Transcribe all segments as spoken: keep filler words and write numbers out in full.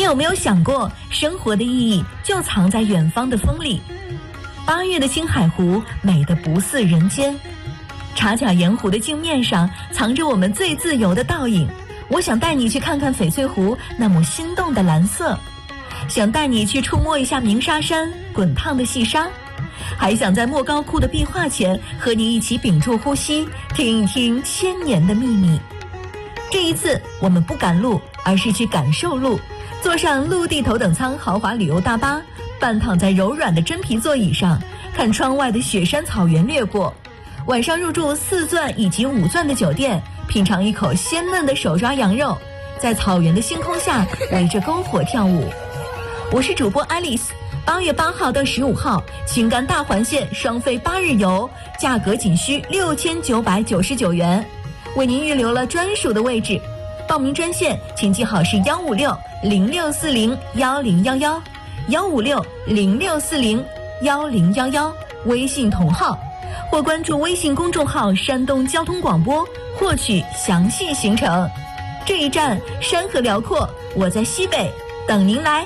有没有想过，生活的意义就藏在远方的风里？八月的青海湖美得不似人间，茶卡盐湖的镜面上藏着我们最自由的倒影。我想带你去看看翡翠湖那抹心动的蓝色，想带你去触摸一下鸣沙山滚烫的细沙，还想在莫高窟的壁画前和你一起屏住呼吸，听一听千年的秘密。这一次我们不赶路，而是去感受路，坐上陆地头等舱豪华旅游大巴，半躺在柔软的真皮座椅上，看窗外的雪山草原掠过。晚上入住四钻以及五钻的酒店，品尝一口鲜嫩的手抓羊肉，在草原的星空下围着篝火跳舞。我是主播 Alice， 八月八号到十五号，青甘大环线双飞八日游，价格仅需六千九百九十九元，为您预留了专属的位置。报名专线请记好是幺五六零六四零幺零幺幺，幺五六零六四零幺零幺幺，微信同号，或关注微信公众号山东交通广播获取详细行程。这一站山河辽阔，我在西北等您来。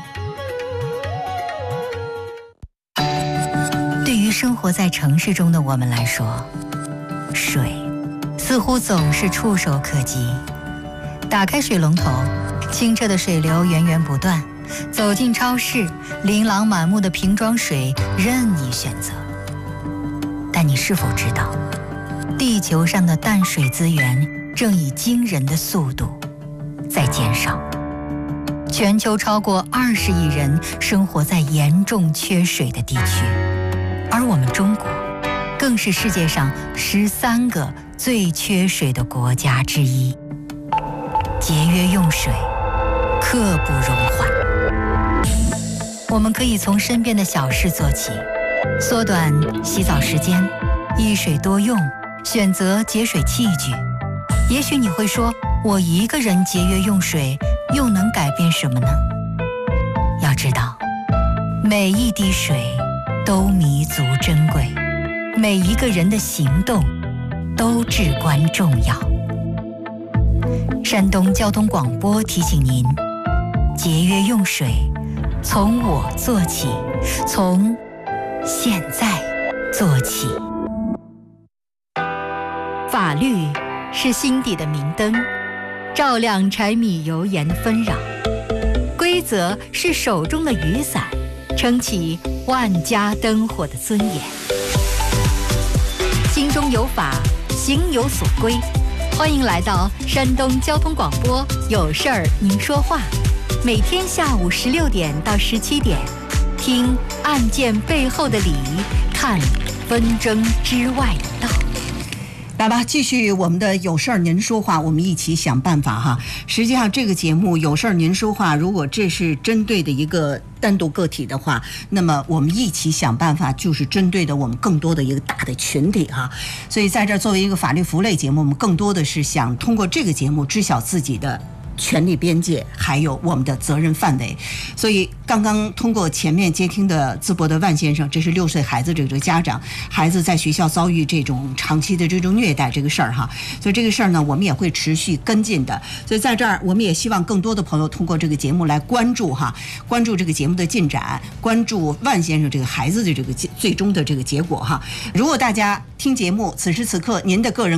对于生活在城市中的我们来说，水似乎总是触手可及。打开水龙头，清澈的水流源源不断，走进超市，琳琅满目的瓶装水任你选择。但你是否知道，地球上的淡水资源正以惊人的速度在减少？全球超过二十亿人生活在严重缺水的地区，而我们中国更是世界上十三个最缺水的国家之一。节约用水，刻不容缓。我们可以从身边的小事做起，缩短洗澡时间，一水多用，选择节水器具。也许你会说，我一个人节约用水又能改变什么呢？要知道，每一滴水都弥足珍贵，每一个人的行动都至关重要。山东交通广播提醒您，节约用水，从我做起，从现在做起。法律是心底的明灯，照亮柴米油盐的纷扰；规则是手中的雨伞，撑起万家灯火的尊严。心中有法，行有所归。欢迎来到山东交通广播，有事儿您说话，每天下午十六点到十七点，听案件背后的理，看纷争之外的道。 来吧，继续我们的有事儿您说话，我们一起想办法哈。实际上这个节目有事儿您说话，如果这是针对的一个单独个体的话，那么我们一起想办法就是针对的我们更多的一个大的群体哈。所以在这儿作为一个法律服务类节目，我们更多的是想通过这个节目知晓自己的权利边界，还有我们的责任范围。所以刚刚通过前面接听的淄博的万先生，这是六岁孩子这个家长，孩子在学校遭遇这种长期的这种虐待这个事儿哈，所以这个事儿呢，我们也会持续跟进的。所以在这儿，我们也希望更多的朋友通过这个节目来关注哈，关注这个节目的进展，关注万先生这个孩子的这个最终的这个结果哈。如果大家听节目，此时此刻您的个人